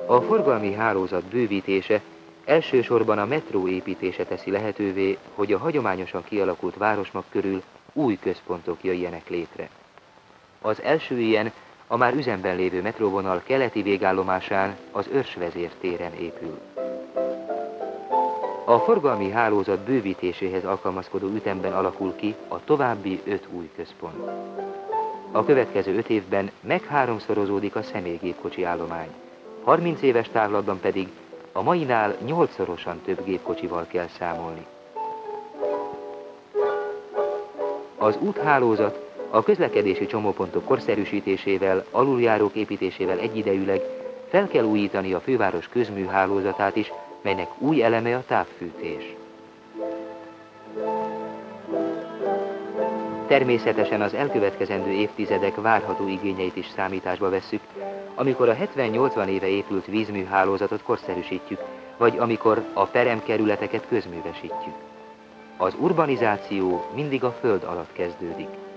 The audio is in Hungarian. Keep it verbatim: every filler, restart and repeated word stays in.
A forgalmi hálózat bővítése elsősorban a metró építése teszi lehetővé, hogy a hagyományosan kialakult városmag körül új központok jöjjenek létre. Az első ilyen a már üzemben lévő metróvonal keleti végállomásán, az Őrsvezér téren épül. A forgalmi hálózat bővítéséhez alkalmazkodó ütemben alakul ki a további öt új központ. A következő öt évben megháromszorozódik a személygépkocsi állomány, harminc éves távlatban pedig a mainál nyolcszorosan több gépkocsival kell számolni. Az úthálózat a közlekedési csomópontok korszerűsítésével, aluljárók építésével egyidejűleg fel kell újítani a főváros közműhálózatát is, melynek új eleme a távfűtés. Természetesen az elkövetkezendő évtizedek várható igényeit is számításba vesszük, amikor a hetven-nyolcvan éve épült vízműhálózatot korszerűsítjük, vagy amikor a peremkerületeket közművesítjük. Az urbanizáció mindig a föld alatt kezdődik.